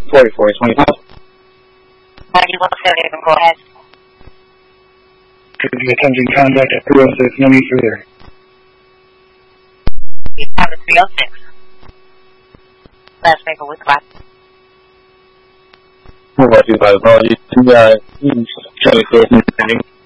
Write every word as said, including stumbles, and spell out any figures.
forty-four twenty-five. ninety-one seventy, go ahead. Could be attempting contact at three oh six, no need further. You have a three oh six. Last paper with class. four five two five, apologies. Yeah, twenty-four,